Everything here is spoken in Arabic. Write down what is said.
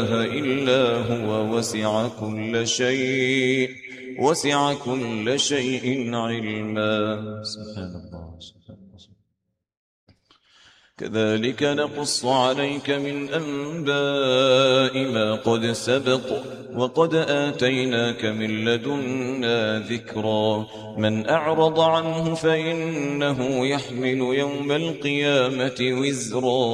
إلا هو وسع كل شيء علما. سبحان الله. كذلك نقص عليك من أنباء ما قد سبق وقد آتيناك من لدنا ذكرا. من أعرض عنه فإنه يحمل يوم القيامة وزرا.